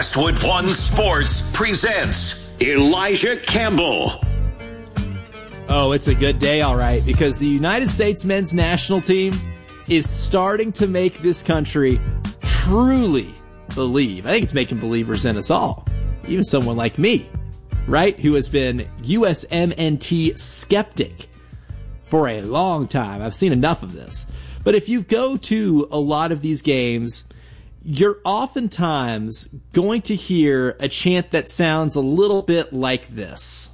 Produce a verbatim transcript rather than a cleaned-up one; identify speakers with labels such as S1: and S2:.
S1: Westwood One Sports presents Elijah Campbell.
S2: Oh, it's a good day, all right, because the United States men's national team is starting to make this country truly believe. I think it's making believers in us all, even someone like me, right, who has been U S M N T skeptic for a long time. I've seen enough of this. But if you go to a lot of these games, you're oftentimes going to hear a chant that sounds a little bit like this.